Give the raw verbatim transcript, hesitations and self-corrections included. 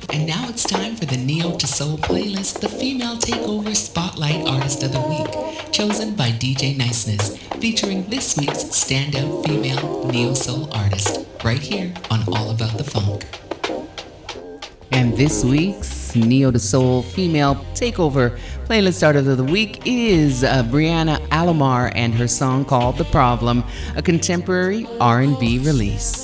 And now it's time for the Neo to Soul playlist, the Female Takeover Spotlight Artist of the Week, chosen by D J Niceness, featuring this week's standout female Neo Soul artist, right here on All About the Funk. And this week's Neo to Soul Female Takeover playlist artist of the week is uh, Brianna Alomar and her song called The Problem, a contemporary R and B release.